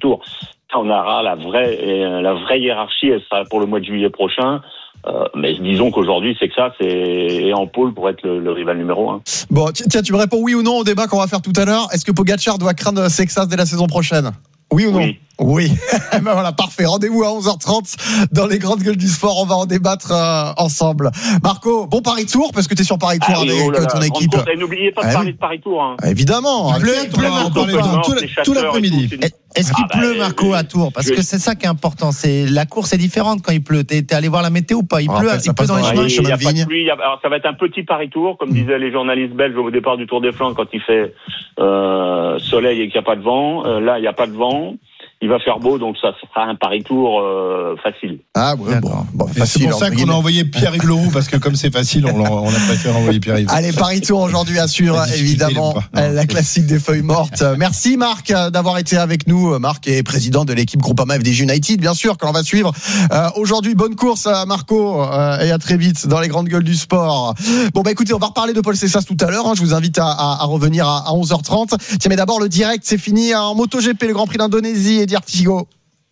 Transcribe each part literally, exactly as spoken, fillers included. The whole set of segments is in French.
Tour. On aura la vraie, la vraie hiérarchie, elle sera pour le mois de juillet prochain. Euh, mais disons qu'aujourd'hui, c'est que ça, c'est en pôle pour être le, le rival numéro un. Bon, tiens, tu me réponds oui ou non au débat qu'on va faire tout à l'heure. Est-ce que Pogacar doit craindre Sexas dès la saison prochaine ? Oui ou non ? Oui. Oui. Ben voilà, parfait. Rendez-vous à onze heures trente dans les grandes gueules du sport. On va en débattre euh, ensemble. Marco, bon Paris Tour, parce que tu es sur Paris Tour ah, oui, avec oh là là, ton équipe. Course, et n'oubliez pas de ah, parler oui. de Paris Tour. Hein. Évidemment. Il pleut, il pleut Marco, tout, tout l'après-midi. Est-ce qu'il ah, pleut, bah, Marco, à Tours ? Parce je... que c'est ça qui est important. C'est la course est différente quand il pleut. T'es, t'es allé voir la météo ou pas ? Il pleut, il pleut dans les chemins. Il y a pas de pluie. Alors ça va être un petit Paris Tour, comme mmh. disaient les journalistes belges au départ du Tour des Flandres quand il fait euh, soleil et qu'il n'y a pas de vent. Euh, là, il n'y a pas de vent. Il va faire beau, donc ça sera un Paris Tour euh, facile. Ah ouais, bon, bon facile. C'est pour ça qu'on a envoyé Pierre-Yves Leroux, parce que comme c'est facile, on, on a préféré envoyer Pierre-Yves. Allez, Paris Tour aujourd'hui assure évidemment non, la classique des feuilles mortes. Merci Marc d'avoir été avec nous. Marc est président de l'équipe Groupama F D J United, bien sûr, que l'on va suivre euh, aujourd'hui. Bonne course à Marco euh, et à très vite dans les grandes gueules du sport. Bon bah écoutez, on va reparler de Paul Cessas tout à l'heure. Hein. Je vous invite à, à, à revenir à, à onze heures trente. Tiens, mais d'abord le direct, c'est fini en MotoGP, le Grand Prix d'Indonésie. Et Artigo.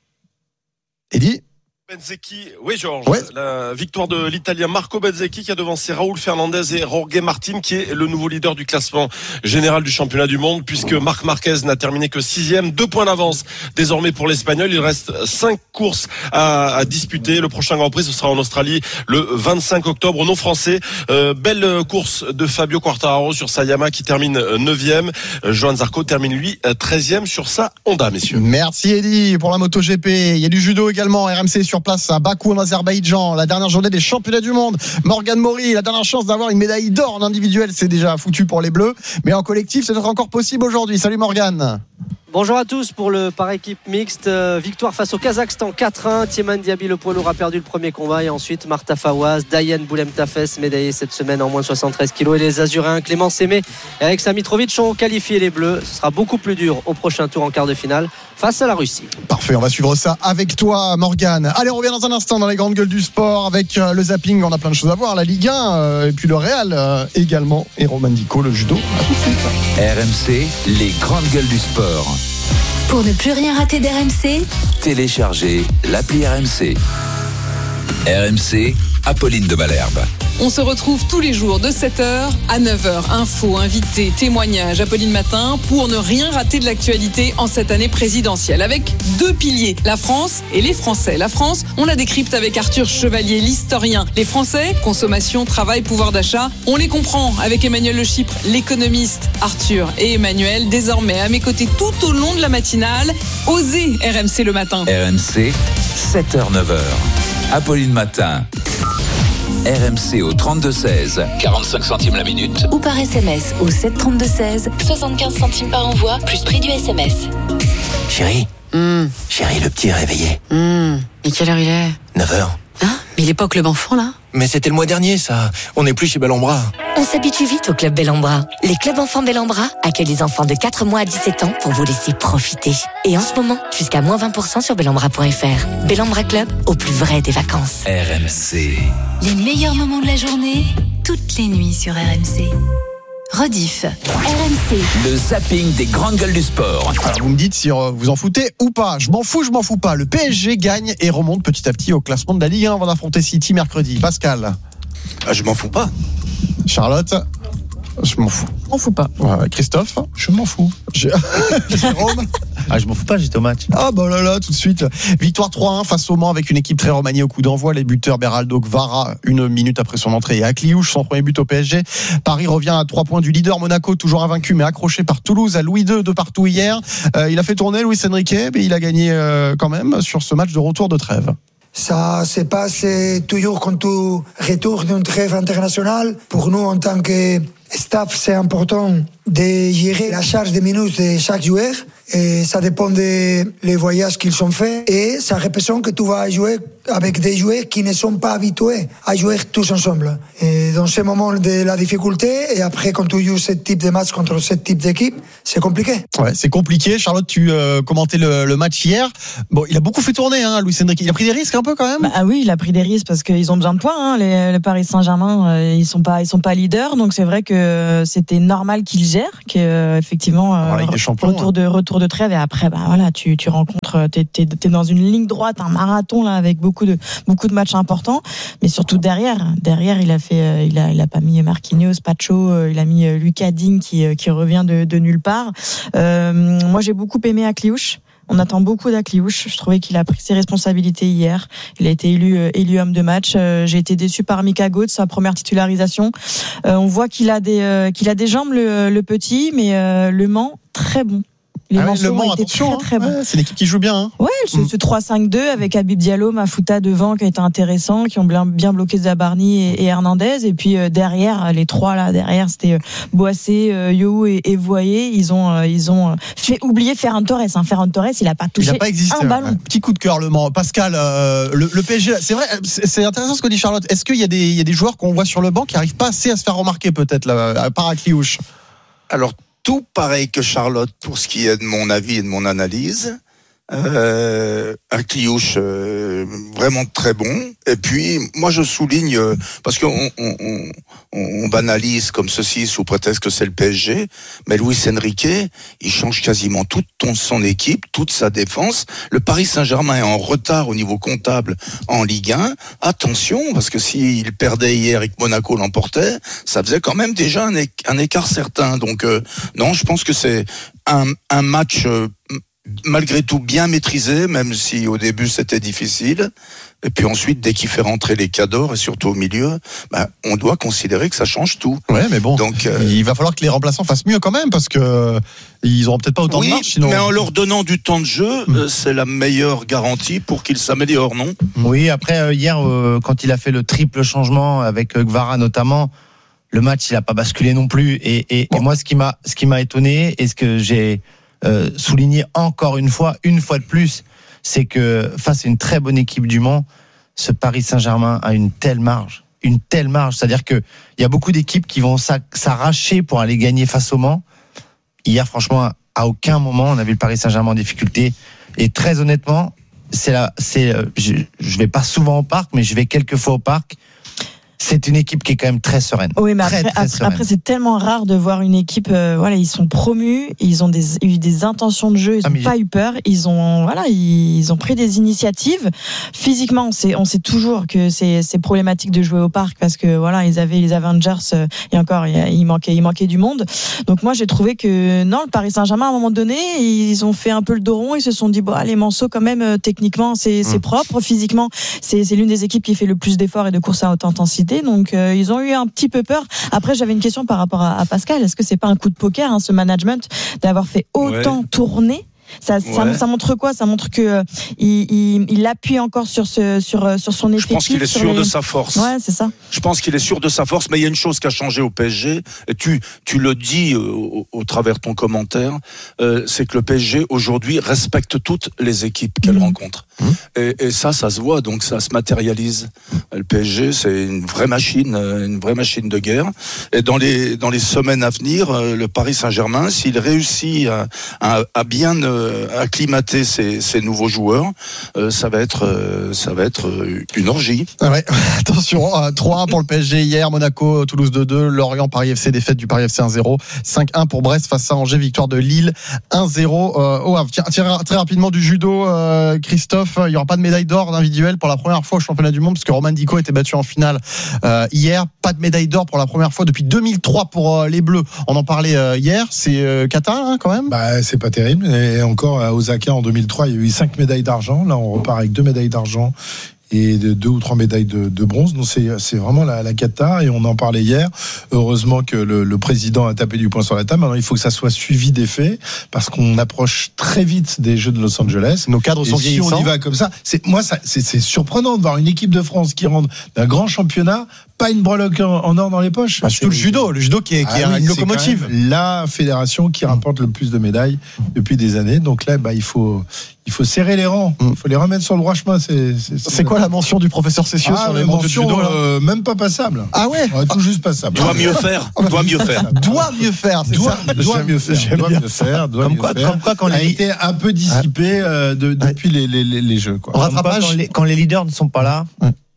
Eddy Bezzecchi, oui Georges, ouais. La victoire de l'Italien Marco Bezzecchi qui a devancé Raúl Fernandez et Jorge Martin qui est le nouveau leader du classement général du championnat du monde puisque Marc Marquez n'a terminé que sixième, deux points d'avance désormais pour l'Espagnol. Il reste cinq courses à, à disputer. Le prochain Grand Prix ce sera en Australie le vingt-cinq octobre. Non français, euh, belle course de Fabio Quartararo sur sa Yamaha qui termine neuvième. Euh, Johan Zarco termine lui treizième sur sa Honda, messieurs. Merci Eddy pour la MotoGP. Il y a du judo également, R M C sur place à Bakou en Azerbaïdjan, la dernière journée des championnats du monde. Morgane Maury, la dernière chance d'avoir une médaille d'or en individuel, c'est déjà foutu pour les Bleus, mais en collectif c'est encore possible aujourd'hui. Salut Morgane. Bonjour à tous pour le par équipe mixte. Euh, victoire face au Kazakhstan quatre un. Thieman Diaby, le poids lourd, a perdu le premier combat. Et ensuite, Marta Fawaz, Diane Boulem-Tafes, médaillée cette semaine en moins de soixante-treize kilos. Et les Azuréens, Clément Sémé et Alexa Mitrovic ont qualifié les Bleus. Ce sera beaucoup plus dur au prochain tour en quart de finale face à la Russie. Parfait, on va suivre ça avec toi, Morgane. Allez, on revient dans un instant dans les grandes gueules du sport avec euh, le zapping. On a plein de choses à voir. La Ligue un euh, et puis le Real euh, également. Et Roman Dico, le judo. À tout de suite. R M C, les grandes gueules du sport. Pour ne plus rien rater d'R M C, téléchargez l'appli R M C. R M C, Apolline de Malherbe. On se retrouve tous les jours de sept heures à neuf heures. Infos, invités, témoignages, Apolline Matin pour ne rien rater de l'actualité en cette année présidentielle. Avec deux piliers, la France et les Français. La France, on la décrypte avec Arthur Chevalier, l'historien. Les Français, consommation, travail, pouvoir d'achat, on les comprend avec Emmanuel Le Chypre, l'économiste. Arthur et Emmanuel, désormais à mes côtés tout au long de la matinale. Osez R M C le matin. R M C, sept heures neuf heures. Apolline Matin. R M C au trente-deux seize, quarante-cinq centimes la minute. Ou par S M S au sept trente-deux seize, soixante-quinze centimes par envoi, plus prix du S M S. Chérie, mmh. chérie, le petit est réveillé. Mmh. Et quelle heure il est ? neuf heures. Hein ? Mais il est pas au Club Enfant, là ? Mais c'était le mois dernier, ça. On n'est plus chez Bellambra. On s'habitue vite au Club Bellambra. Les clubs enfants Bellambra accueillent les enfants de quatre mois à dix-sept ans pour vous laisser profiter. Et en ce moment, jusqu'à moins vingt pour cent sur bellambra point f r. Bellambra Club, au plus vrai des vacances. R M C. Les meilleurs moments de la journée, toutes les nuits sur R M C. Rediff. R M C. Le zapping des grandes gueules du sport. Alors vous me dites si vous en foutez ou pas. Je m'en fous, je m'en fous pas. Le P S G gagne et remonte petit à petit au classement de la Ligue un avant d'affronter City mercredi. Pascal. Ah, je m'en fous pas. Charlotte. Je m'en fous. Je m'en fous pas. Ouais, Christophe. Je m'en fous. Jérôme. Ah, je m'en fous pas, j'étais au match. Ah bah là là, tout de suite. Victoire trois un face au Mans avec une équipe très remaniée au coup d'envoi. Les buteurs Beraldo Gvara, une minute après son entrée, et Akliouche, son premier but au P S G. Paris revient à trois points du leader Monaco, toujours invaincu mais accroché par Toulouse à Louis deux de partout hier. Euh, il a fait tourner Luis Enrique, mais il a gagné euh, quand même sur ce match de retour de trêve. Ça se passe toujours quand tu retournes d'une trêve internationale. Pour nous, en tant que staff, c'est important de gérer la charge de minutes de chaque joueur. Et ça dépend des voyages qu'ils ont faits. Et ça représente que tu vas jouer avec des joueurs qui ne sont pas habitués à jouer tous ensemble. Et dans ce moment de la difficulté, et après quand tu joues ce type de match contre ce type d'équipe, c'est compliqué. Ouais, c'est compliqué. Charlotte, tu euh, commentais le, le match hier. Bon, il a beaucoup fait tourner, hein, Luis Enrique. Il a pris des risques un peu quand même. Bah, ah oui, il a pris des risques parce qu'ils ont besoin de points. Hein. Les, les Paris Saint-Germain, euh, ils sont pas, ils sont pas leaders, donc c'est vrai que c'était normal qu'ils gèrent, qu'effectivement, euh, voilà, retour de retour de trêve et après, bah voilà, tu, tu rencontres, t'es, t'es, t'es dans une ligne droite, un marathon là avec beaucoup de beaucoup de matchs importants, mais surtout derrière, derrière il a fait, il a il a pas mis Marquinhos, Pacho, il a mis Lucas Digne qui qui revient de, de nulle part. Euh, moi j'ai beaucoup aimé Akliouche. On attend beaucoup d'Akliouche. Je trouvais qu'il a pris ses responsabilités hier. Il a été élu, euh, élu homme de match. Euh, j'ai été déçu par Mika Goetz, sa première titularisation. Euh, on voit qu'il a des, euh, qu'il a des jambes, le, le petit, mais euh, Le Mans, très bon. Les ah ouais, Manceaux Le Mans, ont été attention, très, très bons. Ouais, c'est l'équipe qui joue bien. Hein. Ouais, ce, mm. ce trois cinq deux avec Habib Diallo, Mafuta devant qui a été intéressant, qui ont bien, bien bloqué Zabarni et, et Hernandez. Et puis euh, derrière, les trois là, derrière, c'était euh, Boissé, euh, Yohou et, et Voyer. Ils ont, euh, ils ont fait oublier Ferran Torres. Hein. Ferran Torres, il a pas touché il a pas existé, un ballon. Ouais. Petit coup de cœur, Le Mans. Pascal, euh, le, le P S G, c'est vrai, c'est, c'est intéressant ce que dit Charlotte. Est-ce qu'il y a des, il y a des joueurs qu'on voit sur le banc qui arrivent pas assez à se faire remarquer peut-être là, par Akliouche? Alors, tout pareil que Charlotte pour ce qui est de mon avis et de mon analyse. Euh, Akliouche euh, vraiment très bon. Et puis moi je souligne euh, parce qu'on on, on, on banalise comme ceci sous prétexte que c'est le P S G, mais Luis Enrique il change quasiment toute son équipe, toute sa défense. Le Paris Saint-Germain est en retard au niveau comptable en Ligue un. Attention parce que s'il perdait hier et que Monaco l'emportait, ça faisait quand même déjà un, éc- un écart certain. Donc euh, non, je pense que c'est un, un match euh, malgré tout bien maîtrisé, même si au début c'était difficile. Et puis ensuite, dès qu'il fait rentrer les Cadors et surtout au milieu, bah, on doit considérer que ça change tout. Ouais, mais bon, donc euh... il va falloir que les remplaçants fassent mieux quand même parce que ils auront peut-être pas autant oui, de marge sinon. Mais en leur donnant du temps de jeu, mmh. euh, c'est la meilleure garantie pour qu'ils s'améliorent, non ? Oui, après euh, hier, euh, quand il a fait le triple changement avec euh, Gvara notamment, le match il a pas basculé non plus. Et, et, bon. et moi, ce qui m'a, ce qui m'a étonné et ce que j'ai euh, souligné encore une fois, une fois de plus, c'est que face à une très bonne équipe du Mans, ce Paris Saint-Germain a une telle marge, une telle marge. C'est-à-dire que il y a beaucoup d'équipes qui vont s'arracher pour aller gagner face au Mans. Hier, franchement, à aucun moment on a vu le Paris Saint-Germain en difficulté. Et très honnêtement, c'est là, c'est, je, je vais pas souvent au parc, mais je vais quelques fois au parc. C'est une équipe qui est quand même très sereine. Oui, mais très, après, très après, après, c'est tellement rare de voir une équipe. Euh, voilà, ils sont promus, ils ont des, eu des intentions de jeu, ils n'ont ah, pas j'ai... eu peur, ils ont, voilà, ils ont pris des initiatives. Physiquement, on sait, on sait toujours que c'est, c'est problématique de jouer au parc parce que voilà, ils avaient les Avengers euh, et encore, il manquait, il manquait du monde. Donc moi, j'ai trouvé que non, le Paris Saint-Germain, à un moment donné, ils ont fait un peu le dos rond, ils se sont dit bon, les Manceaux quand même, euh, techniquement, c'est, c'est mmh. propre, physiquement, c'est, c'est l'une des équipes qui fait le plus d'efforts et de courses à haute intensité. Donc euh, ils ont eu un petit peu peur. Après, j'avais une question par rapport à, à Pascal. Est-ce que c'est pas un coup de poker, hein, ce management, d'avoir fait autant ouais. tourner? Ça, ouais. ça, ça montre quoi? Ça montre que euh, il, il, il appuie encore sur ce, sur, sur son effectif. Je pense qu'il est sûr les... de sa force. Ouais, c'est ça. Je pense qu'il est sûr de sa force, mais il y a une chose qui a changé au P S G. Et tu, tu le dis euh, au, au travers de ton commentaire, euh, c'est que le P S G aujourd'hui respecte toutes les équipes qu'elle mmh. rencontre. Mmh. Et, et ça, ça se voit, donc ça se matérialise. Le P S G, c'est une vraie machine, une vraie machine de guerre. Et dans les dans les semaines à venir, le Paris Saint-Germain, s'il réussit à, à, à bien euh, acclimater ces, ces nouveaux joueurs, euh, ça va être euh, ça va être une orgie. Ah ouais. Attention, euh, trois un pour le P S G hier, Monaco, Toulouse deux deux, Lorient, Paris F C, défaite du Paris F C un zéro, cinq un pour Brest face à Angers, victoire de Lille un zéro. Euh, oh, tiens, tiens, très rapidement du judo, euh, Christophe, il n'y aura pas de médaille d'or individuelle pour la première fois au championnat du monde parce que Roman Dico était battu en finale euh, hier. Pas de médaille d'or pour la première fois depuis deux mille trois pour euh, les Bleus. On en parlait euh, hier, c'est euh, Qatar hein, quand même. Bah c'est pas terrible. Et encore à Osaka en deux mille trois, il y a eu cinq médailles d'argent. Là, on repart avec deux médailles d'argent et de deux ou trois médailles de, de bronze. Donc c'est, c'est vraiment la, la cata et on en parlait hier. Heureusement que le, le président a tapé du poing sur la table. Maintenant, il faut que ça soit suivi des faits parce qu'on approche très vite des Jeux de Los Angeles. Nos cadres et sont si vieillissants. on y va comme ça, c'est moi ça, c'est, c'est surprenant de voir une équipe de France qui rentre d'un grand championnat, pas une breloque en, en or dans les poches. Bah, surtout le judo, le judo qui est, qui ah, est oui, une locomotive. La fédération qui rapporte le plus de médailles depuis des années. Donc là, bah il faut il faut serrer les rangs. Il faut les remettre sur le droit chemin. C'est, c'est, c'est, c'est quoi la mention du professeur Cessieux ah, sur les mentions de judo euh, même pas passable. Ah ouais, ouais tout juste passable. Doit mieux faire. Doit mieux faire. Doit mieux faire. C'est doit, ça. Doit mieux faire. Doit mieux faire. Doit comme mieux quoi, faire. Comme quoi, quand a les... été un peu dissipé euh, de, depuis ouais. les, les, les, les jeux. Quoi. Rattrapage. Quand les, quand les leaders ne sont pas là. Ouais.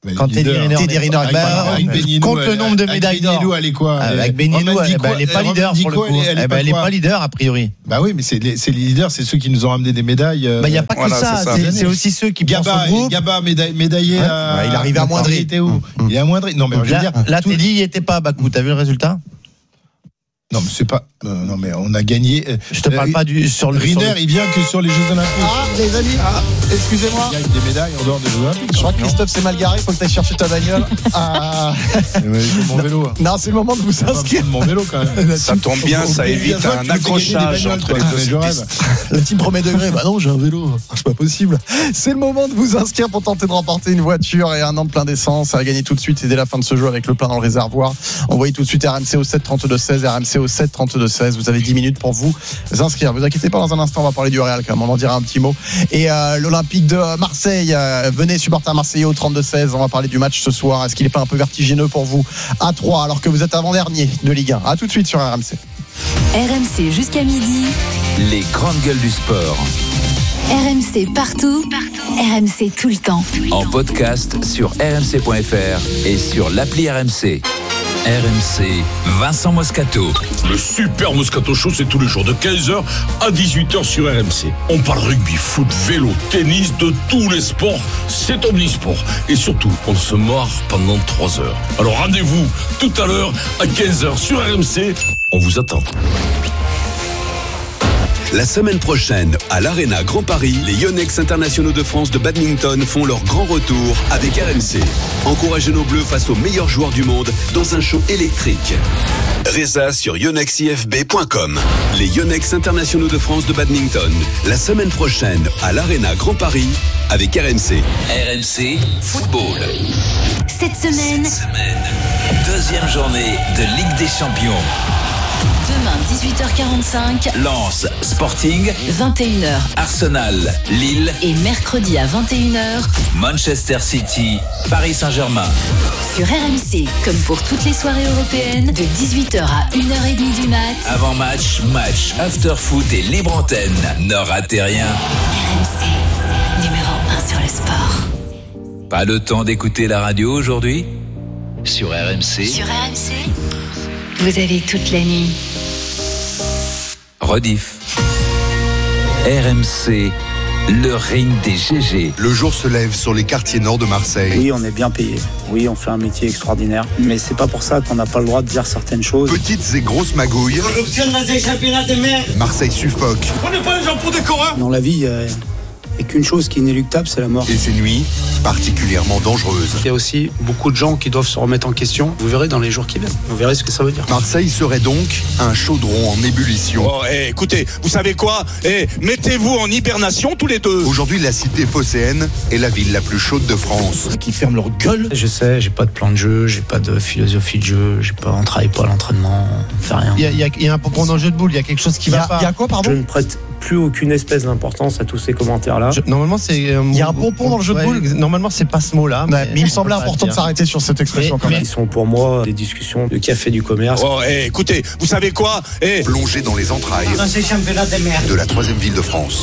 Quand Teddy Riner, Teddy Riner, bah, compte le nombre de médailles d'or. Elle est quoi? Avec Benignou, elle n'est pas leader pour le coup. Elle n'est pas leader a priori. Bah oui, mais c'est les, c'est les leaders, c'est ceux qui nous ont ramené des médailles. Euh... Bah il y a pas que ça, c'est aussi ceux qui pensent au groupe. Gaba médaillé. Il arrive à Moindry. Il était où? Il est à Moindry. Non mais je veux dire. Là Teddy il était pas à Bakou. T'as vu le résultat? Non mais c'est pas. Non, non mais on a gagné. Je te parle euh, pas du sur le. Riner, il vient que sur les Jeux Olympiques. Ah les amis, ah, excusez-moi. Il gagne des médailles en dehors des Jeux Olympiques. Je crois que Christophe s'est mal garé. Faut que tu ailles chercher ta bagnole. Ah. Mon vélo. Non, c'est le moment de vous inscrire. Mon vélo quand même. Ça tombe bien, ça évite un accrochage entre les deux pistes. La team premier degré. Bah non, j'ai un vélo. C'est pas possible. C'est le moment de vous inscrire pour tenter de remporter une voiture et un an de plein d'essence. À gagner tout de suite et dès la fin de ce jeu avec le plein dans le réservoir. Envoyez tout de suite R M C au sept trente-deux seize. R M C au sept trente-deux seize. Vous avez dix minutes pour vous inscrire. Vous inquiétez pas, dans un instant on va parler du Real quand même, on en dira un petit mot. Et euh, l'Olympique de Marseille, euh, venez supporter à Marseille au trente-deux seize. On va parler du match ce soir. Est-ce qu'il n'est pas un peu vertigineux pour vous à trois alors que vous êtes avant-dernier de Ligue un? À tout de suite sur R M C. R M C jusqu'à midi. Les grandes gueules du sport. R M C partout, partout. R M C tout le temps. En podcast sur r m c point f r et sur l'appli R M C. R M C, Vincent Moscato. Le super Moscato Show, c'est tous les jours de quinze heures à dix-huit heures sur R M C. On parle rugby, foot, vélo, tennis, de tous les sports. C'est omnisport. Et surtout, on se marre pendant trois heures. Alors rendez-vous tout à l'heure à quinze heures sur R M C. On vous attend. La semaine prochaine, à l'Arena Grand Paris, les Yonex internationaux de France de badminton font leur grand retour avec R M C. Encouragez nos bleus face aux meilleurs joueurs du monde dans un show électrique. Résa sur yonex i f b point com. Les Yonex internationaux de France de badminton, la semaine prochaine, à l'Arena Grand Paris avec R M C. R M C Football. Cette semaine, Cette semaine, deuxième journée de Ligue des Champions. Demain, dix-huit heures quarante-cinq. Lens, Sporting. vingt et une heures. Arsenal, Lille. Et mercredi à vingt et une heures. Manchester City, Paris Saint-Germain. Sur R M C, comme pour toutes les soirées européennes, de dix-huit heures à une heure trente du mat. Avant match, match, after foot et libre antenne. Ne ratez rien. R M C, numéro un sur le sport. Pas le temps d'écouter la radio aujourd'hui? Sur R M C. Sur R M C, vous avez toute la nuit. Rediff. R M C, le ring des G G. Le jour se lève sur les quartiers nord de Marseille. Oui, on est bien payé. Oui, on fait un métier extraordinaire. Mais c'est pas pour ça qu'on n'a pas le droit de dire certaines choses. Petites et grosses magouilles. Corruption dans les championnats de mer. Marseille suffoque. On n'est pas les gens pour des corps. Dans la vie, euh... et qu'une chose qui est inéluctable, c'est la mort. Et ces nuits particulièrement dangereuses. Il y a aussi beaucoup de gens qui doivent se remettre en question. Vous verrez dans les jours qui viennent. Vous verrez ce que ça veut dire. Marseille serait donc un chaudron en ébullition. Oh, hey, écoutez, vous savez quoi? Hey, mettez-vous en hibernation tous les deux. Aujourd'hui, la cité phocéenne est la ville la plus chaude de France. Qui ferment leur gueule. Je sais, j'ai pas de plan de jeu, j'ai pas de philosophie de jeu, j'ai pas, on travaille pas à l'entraînement, on fait rien. Il y a, il y a, il y a un pompon dans le jeu de boule, il y a quelque chose qui il va a, pas. Il y a quoi, pardon? Je ne prête plus aucune espèce d'importance à tous ces commentaires-là. Je, normalement, c'est. Euh, il y a un pompon dans le jeu de boule. Ouais, normalement, c'est pas ce mot-là. Mais, mais il me semblait important de s'arrêter sur cette expression mais, quand même. Ils sont pour moi des discussions de café du commerce. Oh, hey, écoutez, vous savez quoi? Hey. Plongé dans les entrailles dans ces championnats de mer de la troisième ville de France.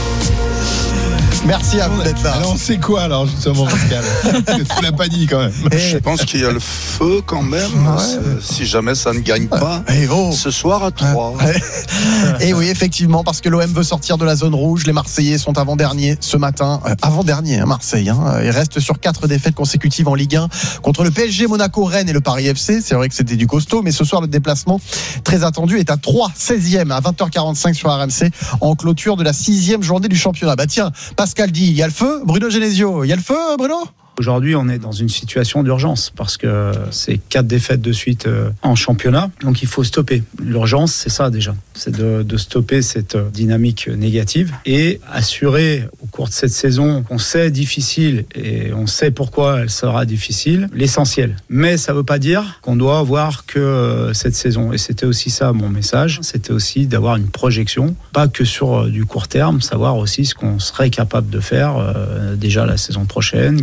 Merci à vous d'être là. Alors on sait quoi alors justement Pascal? Tu l'as pas dit quand même. Je pense qu'il y a le feu quand même. Ouais. Si jamais ça ne gagne pas et oh. ce soir à trois. Et oui effectivement parce que l'O M veut sortir de la zone rouge. Les Marseillais sont avant-derniers ce matin. Euh, avant-dernier hein, Marseille. Hein. Ils restent sur quatre défaites consécutives en Ligue un contre le P S G, Monaco, Rennes et le Paris F C. C'est vrai que c'était du costaud, mais ce soir le déplacement très attendu est à trois, seizième à vingt heures quarante-cinq sur R M C en clôture de la sixième journée du championnat. Bah tiens, Pascal dit, il y a le feu, Bruno Genesio, il y a le feu, Bruno? Aujourd'hui, on est dans une situation d'urgence parce que c'est quatre défaites de suite en championnat. Donc, il faut stopper. L'urgence, c'est ça déjà. C'est de, de stopper cette dynamique négative et assurer au cours de cette saison qu'on sait difficile et on sait pourquoi elle sera difficile, l'essentiel. Mais ça ne veut pas dire qu'on doit avoir que cette saison. Et c'était aussi ça mon message. C'était aussi d'avoir une projection, pas que sur du court terme, savoir aussi ce qu'on serait capable de faire euh, déjà la saison prochaine, quelle est la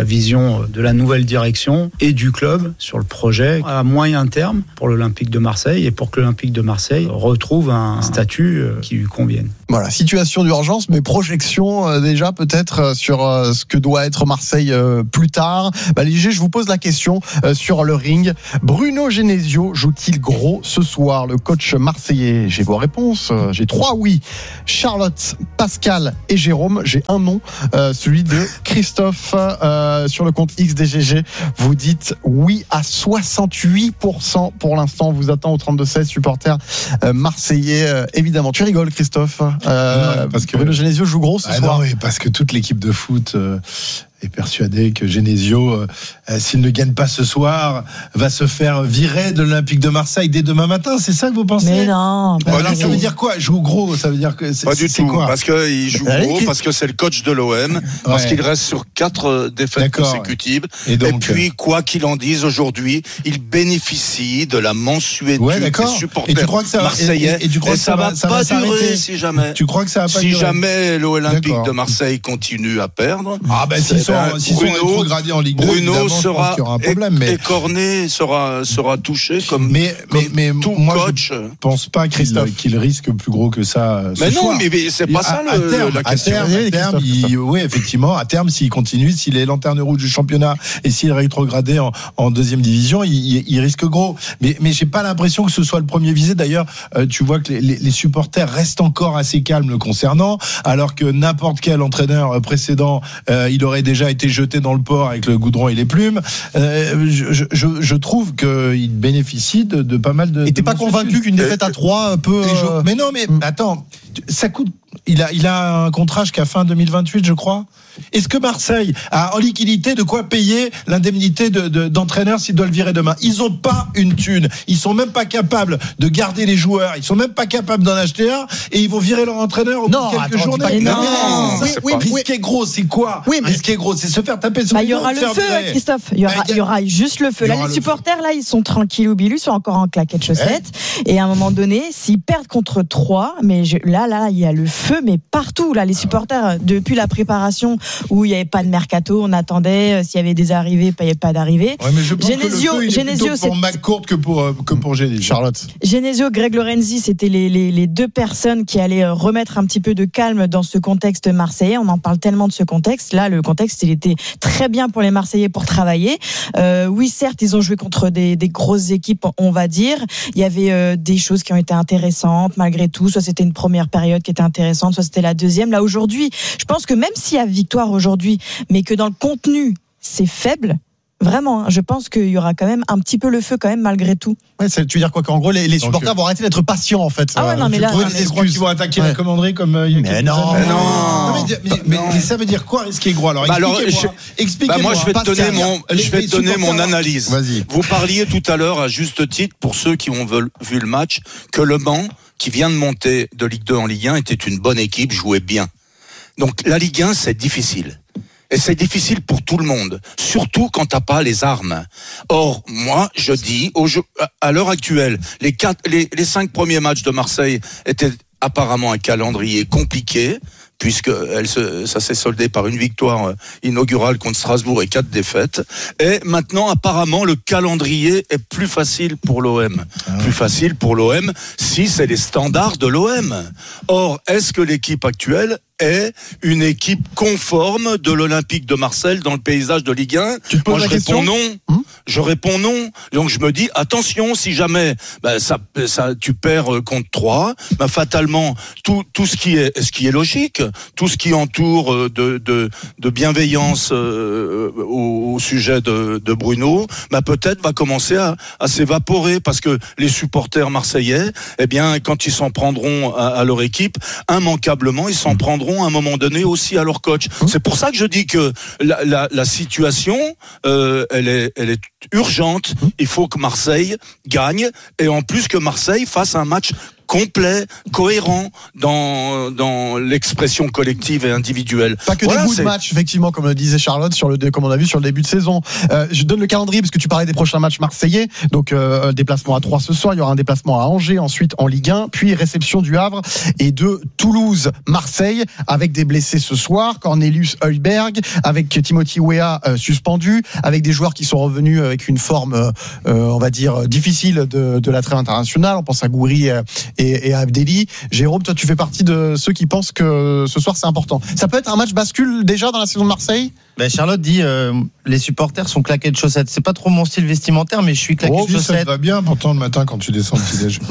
vision de la nouvelle direction et du club sur le projet à moyen terme pour l'Olympique de Marseille et pour que l'Olympique de Marseille retrouve un statut qui lui convienne. Voilà, situation d'urgence, mais projection euh, déjà peut-être euh, sur euh, ce que doit être Marseille euh, plus tard. Bah, Ligier, je vous pose la question euh, sur le ring. Bruno Genesio joue-t-il gros ce soir? Le coach marseillais, j'ai vos réponses. Euh, j'ai trois oui. Charlotte, Pascal et Jérôme. J'ai un nom, euh, celui de Christophe euh, sur le compte X D G G. Vous dites oui à soixante-huit pour cent pour l'instant. On vous attend au trente-deux seize, supporters euh, marseillais. Euh, évidemment, tu rigoles, Christophe. Euh, non, parce que Bruno Genesio joue gros ce ah soir. Non, oui, parce que toute l'équipe de foot euh, est persuadée que Genesio, euh, s'il ne gagne pas ce soir, va se faire virer de l'Olympique de Marseille dès demain matin. C'est ça que vous pensez? Mais non. Bah, alors, ça veut dire quoi? Joue gros, ça veut dire que c'est pas du c'est tout. Quoi parce qu'il joue Allez, gros, parce que c'est le coach de l'O M, ouais. Parce qu'il reste sur quatre défaites D'accord, consécutives. Ouais. Et, donc, et puis, quoi qu'il en dise aujourd'hui, il bénéficie de la mansuétude ouais, des supporters et tu crois que ça, marseillais. Et, et, et tu crois et que ça, ça va, ça va pas ça durer si jamais. Tu crois que ça va pas si durer. jamais l'Olympique de Marseille continue à perdre. Ah ben s'ils sont, ben, s'ils sont rétrogradés en Ligue deux, Bruno sera il y aura un problème, mais... écorné, sera sera touché comme, mais, comme mais, mais tout moi, coach. Je pense pas qu'il, qu'il risque plus gros que ça. Ce mais non, soir. mais c'est pas à, ça le, à terme, la question. À terme, à terme il, oui, effectivement, à terme, s'il continue, s'il est lanterne rouge du championnat et s'il est rétrogradé en, en deuxième division, il, il, il risque gros. Mais, mais j'ai pas l'impression que ce soit le premier visé. D'ailleurs, euh, tu vois que les, les, les supporters restent encore assez calmes le concernant, alors que n'importe quel entraîneur précédent, euh, il aurait déjà été jeté dans le port avec le goudron et les plumes. Euh, je, je, je trouve qu'il bénéficie de, de pas mal de. Et t'es pas convaincu qu'une défaite à trois peut. Euh... Mais non, mais attends, ça coûte. Il a, il a un contrat jusqu'à fin deux mille vingt-huit, je crois. Est-ce que Marseille a en liquidité de quoi payer l'indemnité de, de, d'entraîneur s'il doit le virer demain? Ils ont pas une thune. Ils sont même pas capables de garder les joueurs. Ils sont même pas capables d'en acheter un et ils vont virer leur entraîneur au bout de quelques attends, journées. Non, non, oui, oui, oui, risquer gros, c'est quoi? Oui, mais risquer gros, c'est se faire taper sur bah, les il y aura le feu, virer. Christophe. Il y aura, il y aura juste le feu. Là, les supporters, feu. là, ils sont tranquilles au bilu, ils sont encore en claquettes chaussettes. Eh? Et à un moment donné, s'ils perdent contre trois, mais je, là, là, il y a le feu, mais partout. Là, les supporters, depuis la préparation où il n'y avait pas de mercato, on attendait euh, s'il y avait des arrivées, il n'y avait pas d'arrivées. Ouais, mais je pense Genesio, que le feu, il Genesio, est plutôt pour McCourt que pour euh, que pour Genesio. Charlotte. Genesio, Greg Lorenzi, c'était les, les les deux personnes qui allaient remettre un petit peu de calme dans ce contexte marseillais. On en parle tellement de ce contexte. Là, le contexte, il était très bien pour les Marseillais pour travailler. Euh, oui, certes, ils ont joué contre des, des grosses équipes, on va dire. Il y avait euh, des choses qui ont été intéressantes malgré tout. Soit c'était une première période qui était intéressante, soit c'était la deuxième. Là aujourd'hui, je pense que même s'il y a victoire aujourd'hui, mais que dans le contenu, c'est faible, vraiment, hein, je pense qu'il y aura quand même un petit peu le feu quand même malgré tout. Ouais, c'est, tu veux dire quoi? Qu'en gros, les, les supporters Donc, vont arrêter d'être patients en fait. Ah ouais, non, mais là, non, mais je crois qu'ils vont attaquer ouais. la commanderie comme euh, il y a mais, non. mais non. non, mais, mais, mais, non. mais ça veut dire quoi risquer gros? Alors, bah expliquez-moi. Alors, je, expliquez-moi. Bah moi, je vais te donner mon, les, je vais te donner mon analyse. Vas-y. Vous parliez tout à l'heure, à juste titre, pour ceux qui ont vu le match, que Le Mans, qui vient de monter de Ligue deux en Ligue un, était une bonne équipe, jouait bien. Donc la Ligue un, c'est difficile. Et c'est difficile pour tout le monde, surtout quand t'as pas les armes. Or, moi, je dis, au jeu, à l'heure actuelle, les quatre, les, les cinq premiers matchs de Marseille étaient apparemment un calendrier compliqué, puisque elle se, ça s'est soldé par une victoire inaugurale contre Strasbourg et quatre défaites. Et maintenant, apparemment, le calendrier est plus facile pour l'O M. Ah. Plus facile pour l'O M si c'est les standards de l'O M. Or, est-ce que l'équipe actuelle est une équipe conforme de l'Olympique de Marseille dans le paysage de Ligue un? Tu te Moi, je réponds non. Hum je réponds non. Donc, je me dis, attention, si jamais ben, ça, ça, tu perds contre trois, ben, fatalement, tout, tout ce qui est, ce qui est logique, tout ce qui entoure de, de, de bienveillance euh, au, au sujet de, de Bruno, ben, peut-être va commencer à, à s'évaporer, parce que les supporters marseillais, eh bien, quand ils s'en prendront à, à leur équipe, immanquablement, ils s'en prendront à un moment donné aussi à leur coach. C'est pour ça que je dis que la, la, la situation, euh, elle est, elle est urgente. Il faut que Marseille gagne, et en plus que Marseille fasse un match complet, cohérent dans dans l'expression collective et individuelle. Pas que voilà, des bouts c'est... de match, effectivement, comme le disait Charlotte, sur le, comme on a vu sur le début de saison. Euh, je donne le calendrier parce que tu parlais des prochains matchs marseillais. Donc, euh, déplacement à Troyes ce soir, il y aura un déplacement à Angers, ensuite en Ligue un, puis réception du Havre et de Toulouse, Marseille, avec des blessés ce soir, Cornelius Højbjerg, avec Timothy Weah euh, suspendu, avec des joueurs qui sont revenus avec une forme, euh, on va dire, difficile de, de la trêve internationale. On pense à Gouiri et, et à Abdelli. Jérôme, toi, tu fais partie de ceux qui pensent que ce soir, c'est important. Ça peut être un match bascule déjà dans la saison de Marseille ? Ben Charlotte dit euh, les supporters sont claqués de chaussettes. C'est pas trop mon style vestimentaire, mais je suis claqué oh, de chaussettes. Ça va bien pourtant le matin quand tu descends le petit déj.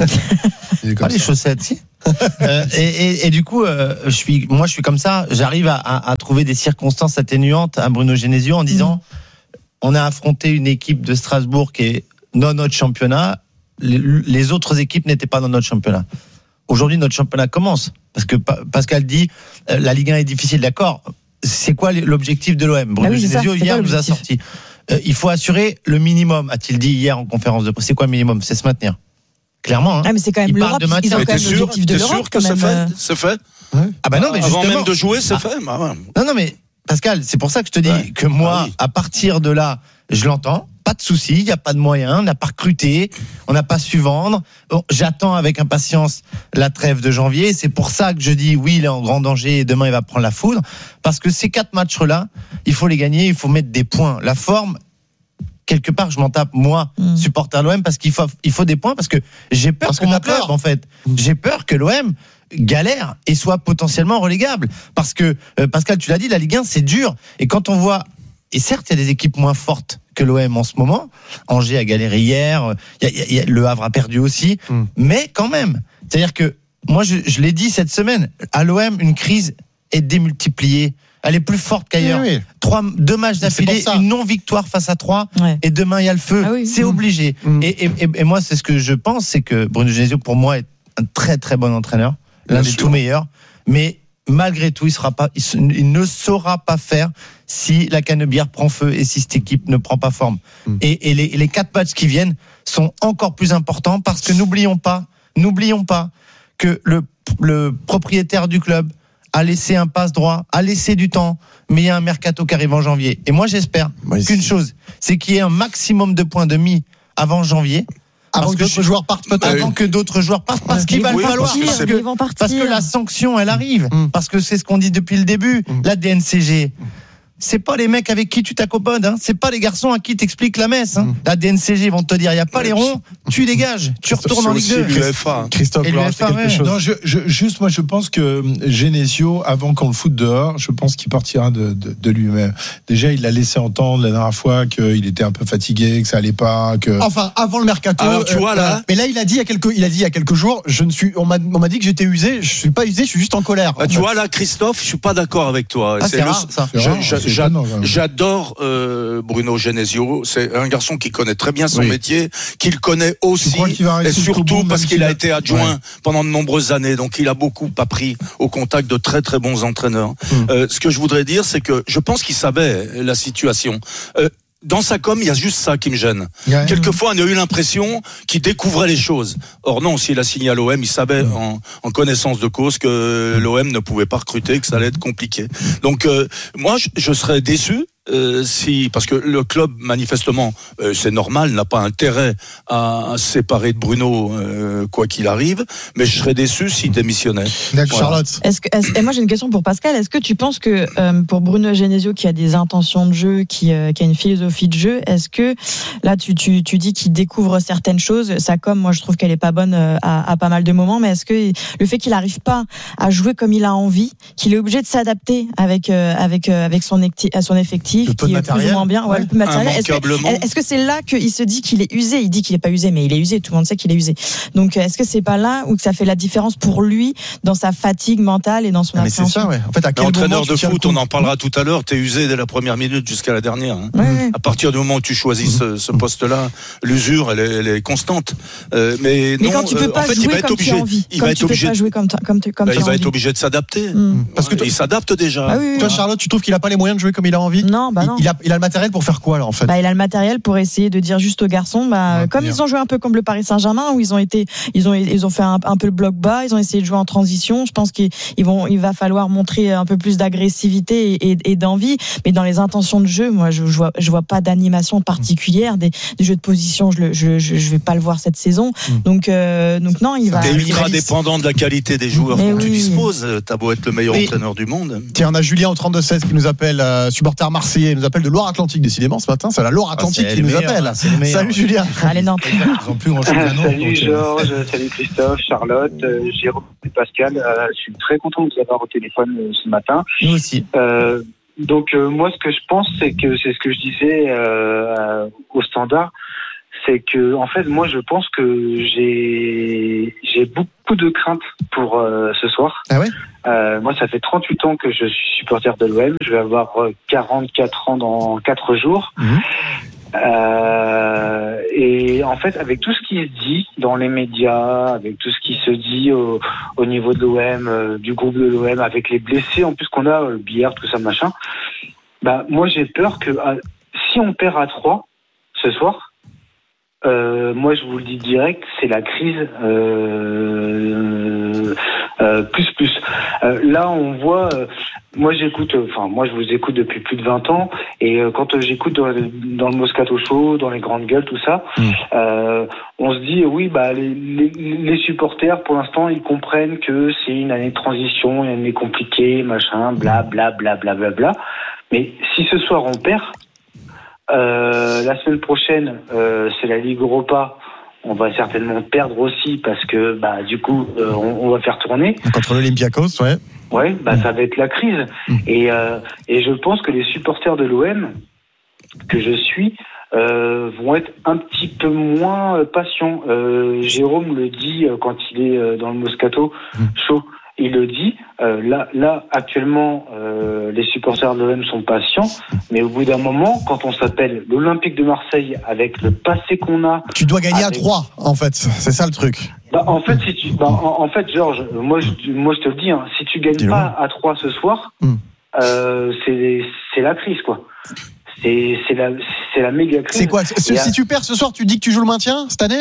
Pas les chaussettes, si. euh, et, et, et du coup, euh, je suis, moi, je suis comme ça. J'arrive à, à, à trouver des circonstances atténuantes à Bruno Genesio en disant mmh. on a affronté une équipe de Strasbourg qui est dans notre championnat. Les, les autres équipes n'étaient pas dans notre championnat. Aujourd'hui, notre championnat commence parce que Pascal dit euh, la Ligue un est difficile, d'accord. C'est quoi l'objectif de l'O M ? Bruno ah oui, Genesio hier nous a sorti. Euh, il faut assurer le minimum, a-t-il dit hier en conférence de presse. C'est quoi le minimum ? C'est se maintenir. Clairement. Hein. Ah mais c'est quand même il l'Europe. Ils ont quand même l'objectif de l'Europe. T'es sûr que c'est fait ? C'est fait ? Ah bah non, mais avant justement, même de jouer, c'est ah, fait. Bah ouais. Non, non, mais Pascal, c'est pour ça que je te dis ouais. que moi, ah oui. à partir de là, je l'entends. Pas de souci, il n'y a pas de moyens, on n'a pas recruté, on n'a pas su vendre. Bon, j'attends avec impatience la trêve de janvier. C'est pour ça que je dis oui, il est en grand danger et demain il va prendre la foudre. Parce que ces quatre matchs-là, il faut les gagner, il faut mettre des points. La forme, quelque part, je m'en tape, moi, mmh. supporter de l'O M, parce qu'il faut, il faut des points, parce que j'ai peur parce pour mon club, en fait. Mmh. J'ai peur que l'O M galère et soit potentiellement relégable. Parce que, euh, Pascal, tu l'as dit, la Ligue un, c'est dur. Et quand on voit, et certes, il y a des équipes moins fortes que l'O M en ce moment. Angers a galéré hier, y a, y a, y a, le Havre a perdu aussi, mmh. mais quand même. C'est-à-dire que, moi, je, je l'ai dit cette semaine, à l'O M, une crise est démultipliée. Elle est plus forte qu'ailleurs. Oui, oui. Trois, deux matchs d'affilée, une non-victoire face à Troyes, ouais. et demain il y a le feu. Ah oui. C'est mmh. obligé. Mmh. Et, et, et moi, c'est ce que je pense, c'est que Bruno Genesio, pour moi, est un très très bon entraîneur, l'un des tout meilleurs. Mais malgré tout, il sera pas, il, il ne saura pas faire si la canebière prend feu et si cette équipe ne prend pas forme. Mmh. Et, et les, les quatre matchs qui viennent sont encore plus importants parce que n'oublions pas, n'oublions pas que le, le propriétaire du club a laissé un passe droit, a laissé du temps, mais il y a un mercato qui arrive en janvier. Et moi, j'espère oui, qu'une chose, c'est qu'il y ait un maximum de points de mis avant janvier. Avant que, que d'autres joueurs partent peut-être. Avant que d'autres joueurs partent, parce qu'il va oui, le falloir. Parce que, parce, que, parce que la sanction, elle arrive. Mmh. Parce que c'est ce qu'on dit depuis le début. Mmh. La D N C G. C'est pas les mecs avec qui tu t'accommodes, hein. C'est pas les garçons à qui t'expliques la messe, hein. Mmh. La D N C G vont te dire, il y a pas les ronds, tu dégages, tu retournes en Ligue deux. l'U E F A. Christophe, et l'U E F A, quelque chose. Non, je, je, juste moi, je pense que Genesio, avant qu'on le foute dehors, je pense qu'il partira de, de, de lui-même. Déjà, il l'a laissé entendre la dernière fois qu'il était un peu fatigué, que ça allait pas, que. Enfin, avant le mercato. Alors, tu euh, vois là. Euh, mais là, il a dit il y a quelques, il a dit il y a quelques jours, je ne suis, on m'a, on m'a dit que j'étais usé. Je suis pas usé, je suis juste en colère. Ah, tu vois là, Christophe, je suis pas d'accord avec toi. Ah, c'est, c'est rare, le, ça. Je, je, je, étonnant, J'adore euh, Bruno Genesio. C'est un garçon qui connaît très bien son oui. métier, qu'il connaît aussi, et surtout parce qu'il a été adjoint ouais. pendant de nombreuses années. Donc il a beaucoup appris au contact de très très bons entraîneurs. Hum. Euh, ce que je voudrais dire, c'est que je pense qu'il savait la situation. Euh, Dans sa com, il y a juste ça qui me gêne. Yeah. Quelquefois, on a eu l'impression qu'il découvrait les choses. Or non, s'il a signé à l'O M, il savait mmh. en, en connaissance de cause que mmh. l'O M ne pouvait pas recruter, que ça allait être compliqué. Donc euh, moi, je, je serais déçu. Euh, si parce que le club manifestement euh, c'est normal n'a pas intérêt à, à se séparer de Bruno euh, quoi qu'il arrive, mais je serais déçu s'il démissionnait. D'accord. Voilà. Charlotte. Est-ce que, est-ce, et moi j'ai une question pour Pascal. Est-ce que tu penses que euh, pour Bruno Genesio qui a des intentions de jeu, qui, euh, qui a une philosophie de jeu, est-ce que là tu, tu, tu dis qu'il découvre certaines choses, sa com, moi je trouve qu'elle est pas bonne euh, à, à pas mal de moments, mais est-ce que le fait qu'il n'arrive pas à jouer comme il a envie, qu'il est obligé de s'adapter avec euh, avec euh, avec son, ecti- à son effectif, le peu de matériel, plus ou moins bien, ouais, ouais. le peu de matériel. Est-ce que, est-ce que c'est là qu'il se dit qu'il est usé? Il dit qu'il est pas usé, mais il est usé. Tout le monde sait qu'il est usé. Donc, est-ce que c'est pas là où que ça fait la différence pour lui dans sa fatigue mentale et dans son appréhension? Mais c'est ça, ouais. En fait, à quel entraîneur moment de foot, on en parlera tout à l'heure. T'es usé dès la première minute jusqu'à la dernière. Hein. Ouais, ouais. À partir du moment où tu choisis ce, ce poste-là, l'usure, elle est, elle est constante. Euh, mais mais non, quand tu peux pas en fait, jouer il va être comme obligé. tu as envie, Il comme va tu être peux obligé. pas jouer comme comme tu comme bah, tu il as va envie. être obligé de s'adapter. Mm. Parce que il s'adapte déjà. Ah oui, oui, toi, oui. Charlotte, tu trouves qu'il a pas les moyens de jouer comme il a envie? Non, Non, bah non. Il, il, a, il a le matériel pour faire quoi là en fait? Bah, il a le matériel pour essayer de dire juste aux garçons, bah, ouais, comme bien. Ils ont joué un peu comme le Paris Saint-Germain où ils ont été, ils ont, ils ont fait un, un peu le bloc bas, ils ont essayé de jouer en transition. Je pense qu'ils vont, il va falloir montrer un peu plus d'agressivité et, et, et d'envie. Mais dans les intentions de jeu, moi, je, je vois, je vois pas d'animation particulière, des, des jeux de position. Je, le, je, je, je vais pas le voir cette saison. Mmh. Donc, euh, donc non, il va. T'es ultra dépendant de la qualité des joueurs dont oui. tu disposes. T'as beau être le meilleur oui. entraîneur du monde. Tiens, on a Julien au trente-deux seize qui nous appelle, euh, supporter marseillais, il nous appelle de Loire-Atlantique décidément ce matin. C'est la Loire-Atlantique ah, qui nous meilleur, appelle. Salut Julien. Allez Nantes. Ils ont plus grand chose à Nantes. Salut Georges, salut Christophe, Charlotte, euh, Jérôme et Pascal. Euh, je suis très content de vous avoir au téléphone euh, ce matin. Nous aussi. Euh, donc euh, moi, ce que je pense, c'est que c'est ce que je disais euh, au Standard. C'est que, en fait, moi, je pense que j'ai j'ai beaucoup de craintes pour euh, ce soir. Ah ouais. Euh, moi, ça fait trente-huit ans que je suis supporter de l'O M. Je vais avoir quarante-quatre ans dans quatre jours. Mmh. Euh, et en fait, avec tout ce qui se dit dans les médias, avec tout ce qui se dit au, au niveau de l'O M, euh, du groupe de l'O M, avec les blessés, en plus qu'on a, le billard, tout ça, machin. Bah, moi, j'ai peur que euh, si on perd à trois ce soir. Euh, moi, je vous le dis direct, c'est la crise euh, euh, plus plus. Euh, là, on voit. Euh, moi, j'écoute. Enfin, moi, je vous écoute depuis plus de vingt ans, et euh, quand euh, j'écoute dans, dans le Moscato Show, dans les grandes gueules, tout ça, mmh. euh, on se dit oui, bah les, les, les supporters, pour l'instant, ils comprennent que c'est une année de transition, une année compliquée, machin, bla bla bla bla bla bla. Mais si ce soir on perd. Euh, la semaine prochaine, euh, c'est la Ligue Europa. On va certainement perdre aussi parce que, bah, du coup, euh, on, on va faire tourner. Contre l'Olympiakos, ouais. Ouais, bah, mmh. ça va être la crise. Mmh. Et, euh, et je pense que les supporters de l'O M que je suis euh, vont être un petit peu moins patients. Euh, Jérôme le dit quand il est dans le Moscato mmh. Show. Il le dit, euh, là, là actuellement, euh, les supporters de l'O M sont patients, mais au bout d'un moment, quand on s'appelle l'Olympique de Marseille, avec le passé qu'on a... Tu dois gagner avec... à trois, en fait, c'est ça le truc. Bah, en fait, si tu, bah, en, en fait, Georges, moi, je, moi, je te le dis, hein, si tu gagnes Dis-le. pas à trois ce soir, mm. euh, c'est, c'est la crise, quoi. C'est, c'est la, c'est la méga crise. C'est quoi? Si à... tu perds ce soir, tu dis que tu joues le maintien cette année?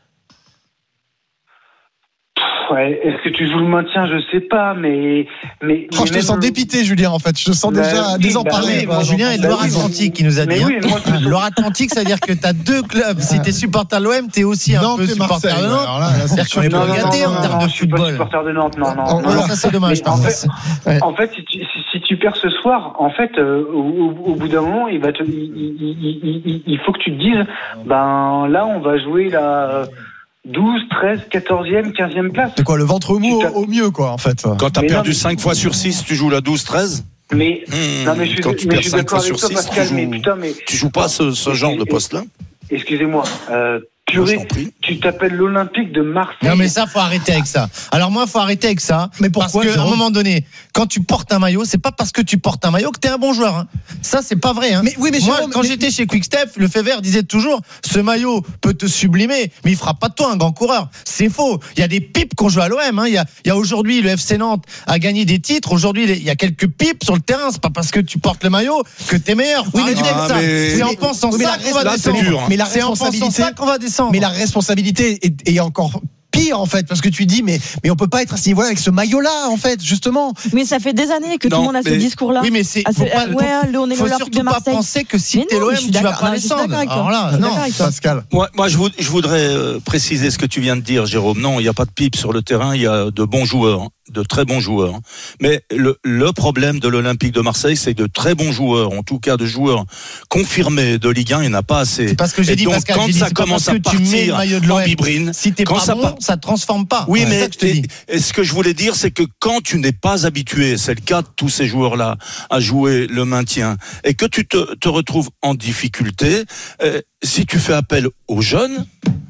Ouais, est-ce que tu joues le maintien? Je sais pas, mais. mais, oh, mais je te sens le... dépité, Julien, en fait. Je te sens bah, déjà oui, désemparé. Bah, bon, Julien est de Loire-Atlantique qui nous a dit. Oui, hein. moi, je... Loire-Atlantique, ça veut dire que t'as deux clubs. Si t'es supporter de l'O M, t'es aussi un Nantes peu supporter de Nantes. Alors là, là c'est sûr qu'on est pas gâtés en termes de football. Je suis pas supporter de Nantes, non, non. non ça, c'est dommage, en fait, ouais. en fait, si tu, si, si tu perds ce soir, en fait, euh, au, au bout d'un moment, il va te, il, il, il, il faut que tu te dises, ben, là, on va jouer la. douze, treize, quatorzième, quinzième place. C'est quoi, le ventre mou au, au mieux, quoi, en fait. Quand t'as mais perdu non, cinq fois sur six, tu joues la douze, treize? Mais, mmh, non, mais je suis, quand tu mais perds je suis cinq fois d'accord sur avec toi, six, Pascal, tu joues, mais putain, mais. Tu joues pas ce, ce genre et, de poste-là? Excusez-moi, euh, purée, tu t'appelles l'Olympique de Marseille. Non mais ça faut arrêter avec ça. Alors moi faut arrêter avec ça. Mais pourquoi? Parce qu'à un moment donné, quand tu portes un maillot, c'est pas parce que tu portes un maillot que t'es un bon joueur. Hein. Ça c'est pas vrai. Hein. Mais oui, mais moi Jérôme, quand mais... j'étais chez Quick-Step, le Fever disait toujours, ce maillot peut te sublimer, mais il fera pas de toi un grand coureur. C'est faux. Il y a des pipes qu'on joue à l'O M. Hein. Il y a, il y a aujourd'hui le F C Nantes a gagné des titres. Aujourd'hui il y a quelques pipes sur le terrain. C'est pas parce que tu portes le maillot que t'es meilleur. Oui, mais, ah, ça. Mais... C'est en pensant ça qu'on va descendre. Mais la responsabilité, qu'on va descendre. Mais la responsabilité est, est encore pire en fait, parce que tu dis mais mais on peut pas être à ce niveau-là avec ce maillot-là en fait, justement. Mais ça fait des années que non, tout le monde a mais... ce discours-là. Oui, mais c'est ah, c'est... pas, euh, ouais, on est faut surtout pas penser que si t'es l'O M, tu vas pas descendre. Alors là, non, Pascal. Moi, moi, je, voud, je voudrais euh, préciser ce que tu viens de dire, Jérôme. Non, il n'y a pas de pipe sur le terrain. Il y a de bons joueurs. De très bons joueurs. Mais le, le problème de l'Olympique de Marseille, c'est de très bons joueurs, en tout cas de joueurs confirmés de Ligue un, il n'y en a pas assez. C'est parce que j'ai et dit, donc, Pascal, quand j'ai dit, ça c'est commence pas parce à que tu mets partir le maillot de l'O M, en bibrine, si t'es quand pas ça bon, part... ça ne transforme pas. Oui, ouais, mais ça que je te et, dis. et ce que je voulais dire, c'est que quand tu n'es pas habitué, c'est le cas de tous ces joueurs-là, à jouer le maintien, et que tu te, te retrouves en difficulté, euh, si tu fais appel aux jeunes,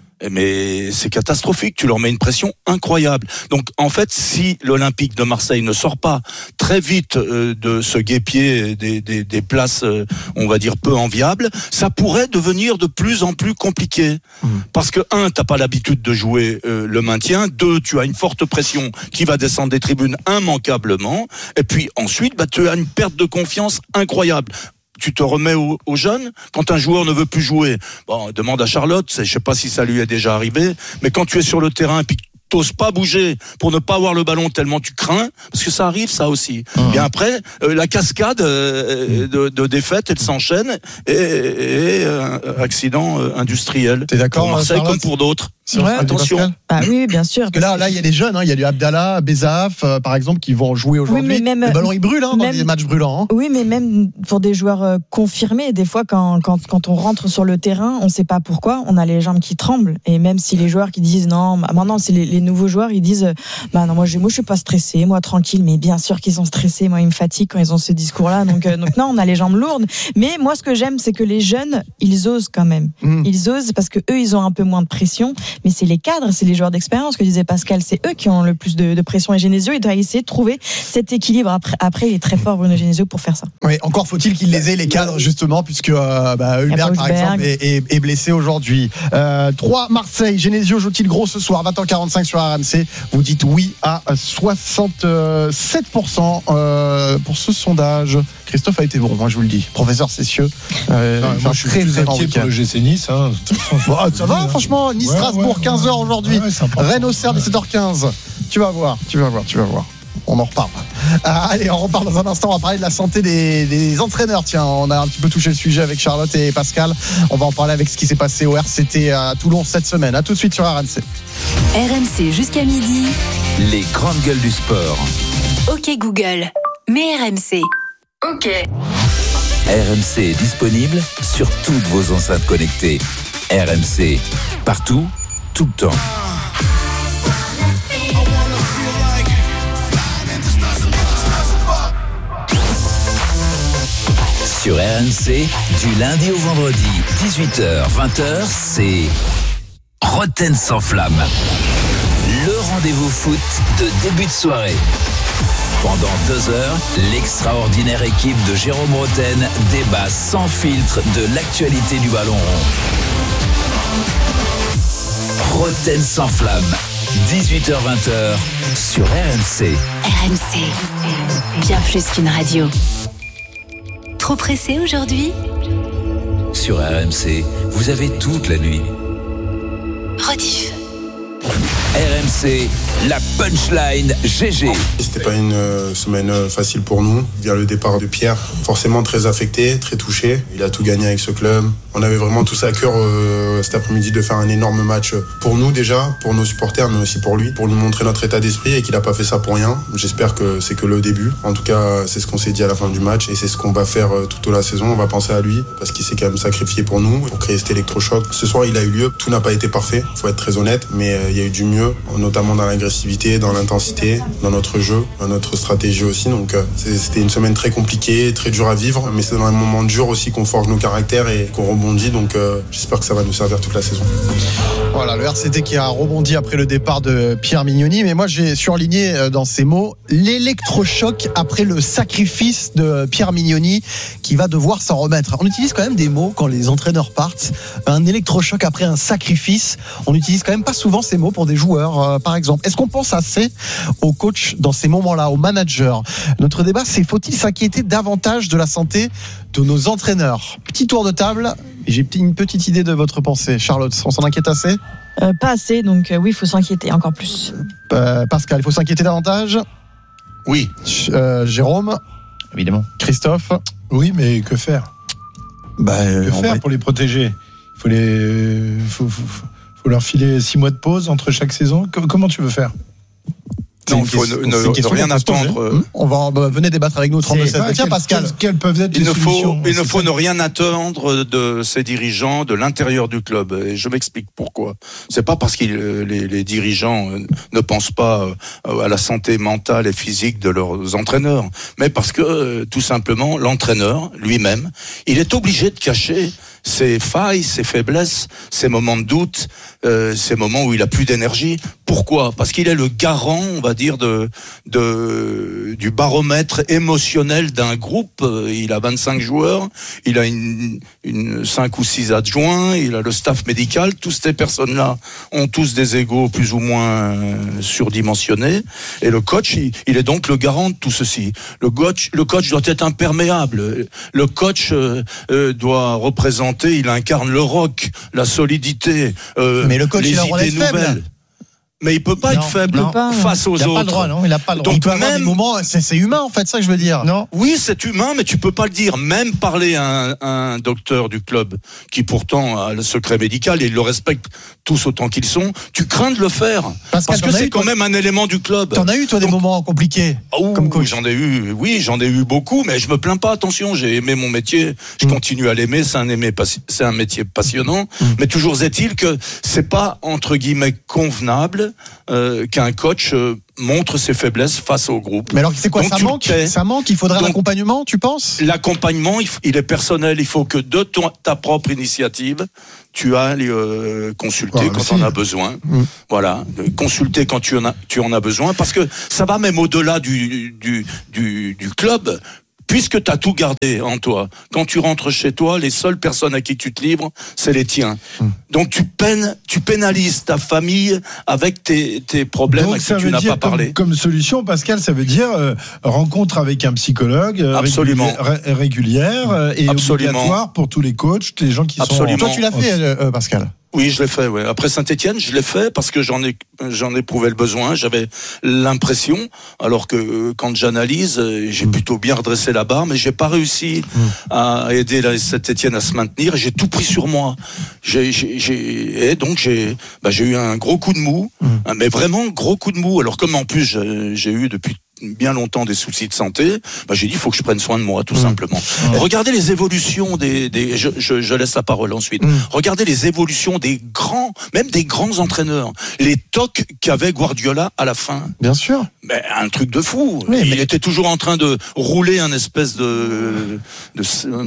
mais c'est catastrophique, tu leur mets une pression incroyable. Donc en fait, si l'Olympique de Marseille ne sort pas très vite euh, de ce guêpier des, des, des places, euh, on va dire, peu enviables, ça pourrait devenir de plus en plus compliqué. Mmh. Parce que, un, t'as pas l'habitude de jouer euh, le maintien, deux, tu as une forte pression qui va descendre des tribunes immanquablement, et puis ensuite, bah, tu as une perte de confiance incroyable. tu te remets aux, aux jeunes. Quand un joueur ne veut plus jouer, bon, demande à Charlotte, je sais pas si ça lui est déjà arrivé, mais quand tu es sur le terrain, puis t'oses pas bouger pour ne pas avoir le ballon tellement tu crains, parce que ça arrive ça aussi. Mmh. Et après, euh, la cascade euh, de, de défaites, elle s'enchaîne et, et euh, accident euh, industriel. T'es d'accord, pour Marseille Charlotte, comme pour d'autres. Ouais, attention. Ah oui, bien sûr. Parce que là, là, il y a des jeunes, hein, il y a du Abdallah, Bezaf, euh, par exemple, qui vont jouer aujourd'hui. Oui, mais même, le ballon il brûle hein, dans même, des matchs brûlants. Hein. Oui, mais même pour des joueurs euh, confirmés, des fois, quand, quand, quand on rentre sur le terrain, on ne sait pas pourquoi, on a les jambes qui tremblent. Et même si les joueurs qui disent non, maintenant c'est les, les nouveaux joueurs, ils disent bah non, moi je, moi je suis pas stressé, moi tranquille. Mais bien sûr qu'ils sont stressés. Moi, ils me fatiguent quand ils ont ce discours-là. Donc, euh, donc non, on a les jambes lourdes. Mais moi, ce que j'aime, c'est que les jeunes, ils osent quand même. Mmh. Ils osent parce que eux, ils ont un peu moins de pression. Mais c'est les cadres. C'est les joueurs d'expérience que disait Pascal, c'est eux qui ont le plus de, de pression. Et Genesio, il doit essayer de trouver cet équilibre. Après, après il est très fort, Bruno Genesio, pour faire ça. Oui, encore faut-il qu'il les ait, les cadres, justement, puisque euh, bah, Hulberg, par exemple, est, est, est blessé aujourd'hui. Euh, trois Marseille, Genesio joue-t-il gros ce soir? vingt heures quarante-cinq sur R M C. Vous dites oui à soixante-sept pour cent euh, pour ce sondage. Christophe a été bon, moi je vous le dis. Professeur Cessieux. Euh, non, moi, je suis très, très inquiet pour le G C Nice. Hein. Bon, ça va, franchement. Nice-Strasbourg, ouais, ouais, quinze heures aujourd'hui. Ouais, Rennes-Auxerre, dix-sept heures quinze. Tu vas voir, tu vas voir, tu vas voir. On en reparle. Euh, allez, on reparle dans un instant. On va parler de la santé des, des entraîneurs. Tiens, on a un petit peu touché le sujet avec Charlotte et Pascal. On va en parler avec ce qui s'est passé au R C T à Toulon cette semaine. À tout de suite sur R M C. R M C jusqu'à midi. Les grandes gueules du sport. Ok Google, mets R M C. Ok. R M C est disponible sur toutes vos enceintes connectées. R M C, partout, tout le temps. Sur R M C, du lundi au vendredi, dix-huit heures vingt heures, c'est Roten sans flamme. Le rendez-vous foot de début de soirée. Pendant deux heures, l'extraordinaire équipe de Jérôme Roten débat sans filtre de l'actualité du ballon rond. Roten sans flamme, dix-huit heures vingt heures sur R M C. R M C, bien plus qu'une radio. Trop pressé aujourd'hui? Sur R M C, vous avez toute la nuit. Rediff. R M C, la punchline G G. C'était pas une euh, semaine euh, facile pour nous. Via le départ de Pierre, forcément très affecté, très touché. Il a tout gagné avec ce club. On avait vraiment tous à cœur euh, cet après-midi de faire un énorme match pour nous déjà, pour nos supporters, mais aussi pour lui, pour lui montrer notre état d'esprit et qu'il a pas fait ça pour rien. J'espère que c'est que le début. En tout cas, c'est ce qu'on s'est dit à la fin du match et c'est ce qu'on va faire euh, tout au long de la saison. On va penser à lui parce qu'il s'est quand même sacrifié pour nous, pour créer cet électrochoc. Ce soir, il a eu lieu. Tout n'a pas été parfait, faut être très honnête, mais euh, il y a eu du mieux, notamment dans l'agressivité, dans l'intensité, dans notre jeu, dans notre stratégie aussi. Donc euh, c'était une semaine très compliquée, très dure à vivre, mais c'est dans un moment dur aussi qu'on forge nos caractères et qu'on rebondit. Donc euh, j'espère que ça va nous servir toute la saison. Voilà, le R C T qui a rebondi après le départ de Pierre Mignoni. Mais moi, j'ai surligné dans ces mots l'électrochoc après le sacrifice de Pierre Mignoni qui va devoir s'en remettre. On utilise quand même des mots quand les entraîneurs partent. Un électrochoc après un sacrifice. On n'utilise quand même pas souvent ces mots pour des joueurs, euh, par exemple. Est-ce qu'on pense assez aux coachs dans ces moments-là, aux managers? Notre débat, c'est faut-il s'inquiéter davantage de la santé de nos entraîneurs? Petit tour de table. J'ai une petite idée de votre pensée. Charlotte, on s'en inquiète assez? euh, Pas assez, donc euh, oui, il faut s'inquiéter encore plus. Euh, Pascal, il faut s'inquiéter davantage? Oui. Euh, Jérôme? Évidemment. Christophe? Oui, mais que faire? bah, Que faire va... pour les protéger? Il faut, les... faut, faut, faut leur filer six mois de pause entre chaque saison. Comment tu veux faire? Non, il faut ne, ne, ne rien attendre. Mmh. On va bah, venez débattre avec nous trente-deux seize. Tiens, Pascal, quelles peuvent être il les ne solutions? faut, il ne faut ne rien attendre de ces dirigeants de l'intérieur du club. Et je m'explique pourquoi. C'est pas parce que les, les dirigeants ne pensent pas à la santé mentale et physique de leurs entraîneurs, mais parce que tout simplement l'entraîneur lui-même, il est obligé de cacher ses failles, ses faiblesses, ses moments de doute, euh, ces moments où il a plus d'énergie Pourquoi ? Parce qu'il est le garant, on va dire, de, de, du baromètre émotionnel d'un groupe. Il a vingt-cinq joueurs, il a une, une cinq ou six adjoints, il a le staff médical. Toutes ces personnes-là ont tous des égos plus ou moins surdimensionnés. Et le coach, il, il est donc le garant de tout ceci. Le coach, le coach doit être imperméable. Le coach euh, euh, doit représenter, il incarne le rock, la solidité, euh, mais le coach, les il a idées nouvelles. Faible. Mais il peut pas non, être faible non, face aux il a autres. Pas le droit, non, il a pas le droit. Donc il peut même, avoir des moments, c'est, c'est humain en fait, ça que je veux dire. Non. Oui, c'est humain, mais tu peux pas le dire. Même parler à un, à un docteur du club qui pourtant a le secret médical et il le respecte tous autant qu'ils sont, tu crains de le faire parce, parce que c'est quand même un élément du club. T'en as eu toi des Donc, moments compliqués oh, comme coach. J'en ai eu, oui, j'en ai eu beaucoup, mais je me plains pas. Attention, j'ai aimé mon métier, je mmh. continue à l'aimer. C'est un aimé, c'est un métier passionnant. Mmh. Mais toujours est-il que c'est pas entre guillemets convenable. Euh, qu'un coach euh, montre ses faiblesses face au groupe. Mais alors c'est quoi? Donc, ça manque Ça manque. Il faudrait Donc, l'accompagnement, tu penses? L'accompagnement, il, il est personnel. Il faut que de ton, ta propre initiative, tu ailles euh, consulter ouais, quand on a besoin. Mmh. Voilà, consulter quand tu en as, tu en as besoin, parce que ça va même au-delà du du du, du club. Puisque tu as tout gardé en toi, quand tu rentres chez toi, les seules personnes à qui tu te livres, c'est les tiens. Mmh. Donc tu peines, tu pénalises ta famille avec tes, tes problèmes Donc, à qui tu n'as pas comme, parlé. Comme solution, Pascal, ça veut dire euh, rencontre avec un psychologue Absolument. régulière, régulière et Absolument. obligatoire pour tous les coachs, les gens qui Absolument. sont... Toi, tu l'as fait, euh, Pascal? Oui, je l'ai fait, ouais. Après Saint-Étienne, je l'ai fait parce que j'en ai, j'en ai éprouvé le besoin. J'avais l'impression, alors que quand j'analyse, j'ai mmh. plutôt bien redressé la barre, mais j'ai pas réussi mmh. à aider la Saint-Étienne à se maintenir. J'ai tout pris sur moi. J'ai, j'ai, j'ai, et donc j'ai, bah, j'ai eu un gros coup de mou, mmh. mais vraiment gros coup de mou. Alors comme en plus j'ai, j'ai eu depuis bien longtemps des soucis de santé, bah j'ai dit il faut que je prenne soin de moi tout mmh. simplement. Mmh. Regardez les évolutions des, des je, je, je laisse la parole ensuite. Mmh. Regardez les évolutions des grands, même des grands entraîneurs, les tocs qu'avait Guardiola à la fin. Bien sûr. Mais un truc de fou. Oui, il mais... était toujours en train de rouler un espèce de, de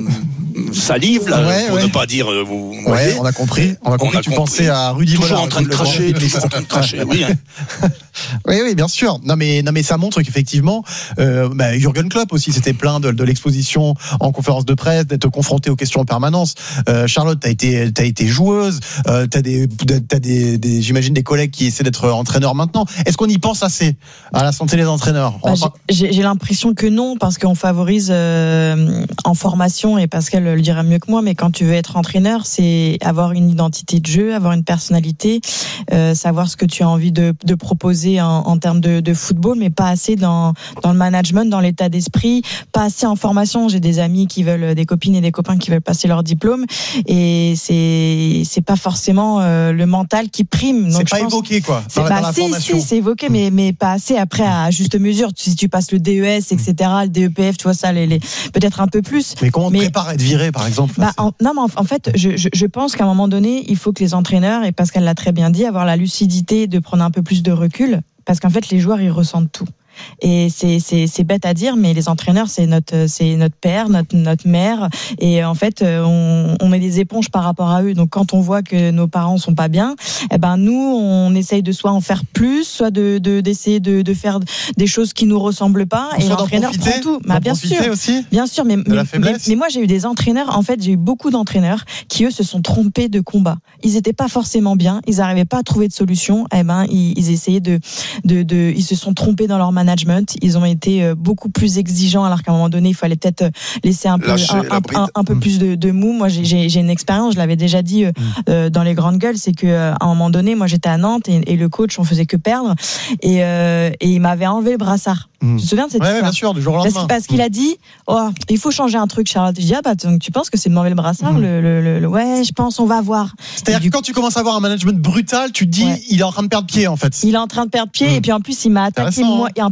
salive là, ouais, pour ouais. ne pas dire. Vous ouais, voyez on a compris. On a compris. On a tu compris. Pensais à Rudy Toujours Mollard, en train de cracher, toujours en train de cracher. Oui. Hein. Oui, oui, bien sûr. Non, mais non, mais ça montre qu'effectivement, euh, bah, Jürgen Klopp aussi s'était plaint de, de l'exposition en conférence de presse, d'être confronté aux questions en permanence. Euh, Charlotte, t'as été, t'as été joueuse, euh, t'as des, t'as des, des, j'imagine des collègues qui essaient d'être entraîneurs maintenant. Est-ce qu'on y pense assez à la santé des entraîneurs? Bah, enfin... j'ai, j'ai l'impression que non, parce qu'on favorise euh, en formation, et Pascal le dira mieux que moi, mais quand tu veux être entraîneur, c'est avoir une identité de jeu, avoir une personnalité, euh, savoir ce que tu as envie de, de proposer en, en termes de, de football, mais pas assez dans, dans le management, dans l'état d'esprit, pas assez en formation. J'ai des amis qui veulent, des copines et des copains qui veulent passer leur diplôme, et c'est c'est pas forcément euh, le mental qui prime. Donc, c'est pas pense, évoqué quoi. C'est pas assez, si, c'est évoqué, mais mais pas assez après à juste mesure. Si tu passes le D E S, et cetera, le D E P F, tu vois ça, les, les peut-être un peu plus. Mais comment on mais, prépare à être viré, par exemple? Bah, en, non, mais en, en fait, je, je, je pense qu'à un moment donné, il faut que les entraîneurs, et Pascal l'a très bien dit, avoir la lucidité de prendre un peu plus de recul. Parce qu'en fait, les joueurs, ils ressentent tout. Et c'est, c'est, c'est bête à dire, mais les entraîneurs, c'est notre, c'est notre père, notre, notre mère. Et en fait, on, on met des éponges par rapport à eux. Donc, quand on voit que nos parents sont pas bien, eh ben, nous, on essaye de soit en faire plus, soit de, de, d'essayer de, de faire des choses qui nous ressemblent pas. Et l'entraîneur prend tout. Bah, bien sûr. Aussi bien sûr. Mais, mais, mais, mais moi, j'ai eu des entraîneurs, en fait, j'ai eu beaucoup d'entraîneurs qui, eux, se sont trompés de combat. Ils étaient pas forcément bien. Ils arrivaient pas à trouver de solution. Eh ben, ils, ils essayaient de, de, de, ils se sont trompés dans leur management. Ils ont été beaucoup plus exigeants, alors qu'à un moment donné, il fallait peut-être laisser un peu, Lâcher un, un, un, un peu mmh. plus de, de mou. Moi, j'ai, j'ai, j'ai une expérience, je l'avais déjà dit mmh. euh, dans les grandes gueules, c'est qu'à un moment donné, moi, j'étais à Nantes et, et le coach, on faisait que perdre, et, euh, et il m'avait enlevé le brassard. Mmh. Tu te souviens de cette ouais, histoire? Bien sûr, du jour au lendemain. Parce, parce qu'il a dit, oh, il faut changer un truc, Charlotte. Je dis, ah bah, donc, tu penses que c'est de m'enlever le brassard? mmh. le, le, le, le, Ouais, je pense, on va voir. C'est-à-dire que quand tu commences à avoir un management brutal, tu te dis, ouais. il est en train de perdre pied, en fait. Il est en train de perdre pied, mmh. et puis en plus, il m'a attaqué, moi, et en,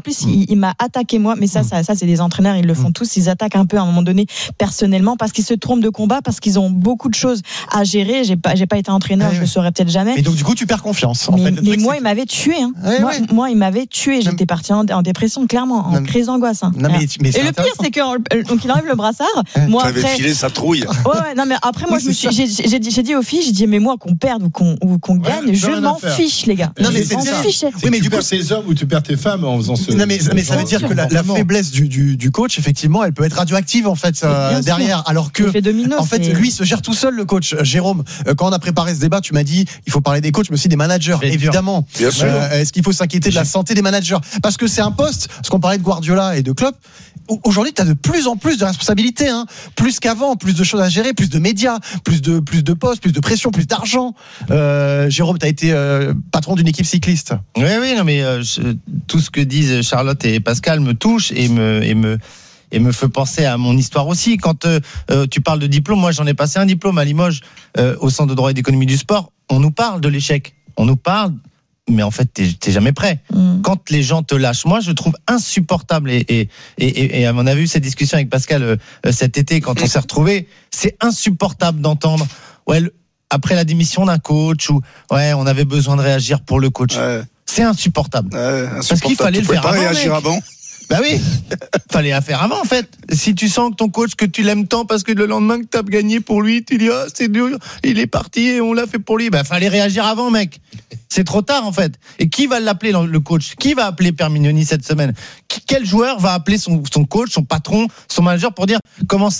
plus, il, il m'a attaqué moi. Mais ça, ça, ça, c'est des entraîneurs, ils le font tous. Ils attaquent un peu à un moment donné personnellement parce qu'ils se trompent de combat, parce qu'ils ont beaucoup de choses à gérer. J'ai pas, j'ai pas été entraîneur, ouais, je le saurais peut-être jamais. Et donc du coup, tu perds confiance. Mais, en fait, mais moi, il m'avait tué. Hein. Ouais, moi, ouais. moi, il m'avait tué. J'étais partie en, en dépression, clairement, en non, crise d'angoisse. Hein. Non, mais, mais et le pire, c'est que donc il enlève le brassard. Moi, après, filé sa trouille. Ouais, ouais, non, mais après, moi, oui, je me suis, j'ai, j'ai, dit, j'ai dit aux filles, j'ai dit, mais moi, qu'on perde ou qu'on, ou qu'on gagne, ouais, je m'en fiche, les gars. Non, mais je m'en fiche. Oui, mais du coup, tes hommes ou tu perds tes femmes en faisant ce. Non, mais, mais ça veut dire que la, la faiblesse du, du, du coach, effectivement, elle peut être radioactive, en fait, euh, derrière. Sûr. Alors que, domino, en fait, c'est... lui, se gère tout seul, le coach. Jérôme, quand on a préparé ce débat, tu m'as dit, il faut parler des coachs, mais aussi des managers, bien évidemment. Bien sûr. Euh, est-ce qu'il faut s'inquiéter de la santé des managers? Parce que c'est un poste, parce qu'on parlait de Guardiola et de Klopp. Aujourd'hui, tu as de plus en plus de responsabilités, hein. Plus qu'avant, plus de choses à gérer, plus de médias, plus de, plus de postes, plus de pression, plus d'argent. Euh, Jérôme, tu as été euh, patron d'une équipe cycliste. Oui, oui, non, mais euh, je, tout ce que disent Charlotte et Pascal me touche et me, et me, et me fait penser à mon histoire aussi. Quand euh, tu parles de diplôme, moi j'en ai passé un diplôme à Limoges, euh, au Centre de droit et d'économie du sport. On nous parle de l'échec. On nous parle. Mais en fait, t'es, t'es jamais prêt. Mmh. Quand les gens te lâchent, moi, je trouve insupportable. Et, et, et, et on a eu cette discussion avec Pascal euh, cet été quand on s'est retrouvés. C'est insupportable d'entendre. Ouais, le, après la démission d'un coach ou ouais, on avait besoin de réagir pour le coach. Ouais. C'est insupportable. Ouais, insupportable. Parce qu'il fallait tu le faire pas avant. Réagir mec. avant. Bah oui, fallait la faire avant en fait. Si tu sens que ton coach, que tu l'aimes tant parce que le lendemain que t'as gagné pour lui, tu dis ah oh, c'est dur, il est parti et on l'a fait pour lui. Bah fallait réagir avant, mec. C'est trop tard en fait. Et qui va l'appeler le coach? Qui va appeler Pierre Mignoni cette semaine? Quel joueur va appeler son, son coach, son patron, son manager pour dire comment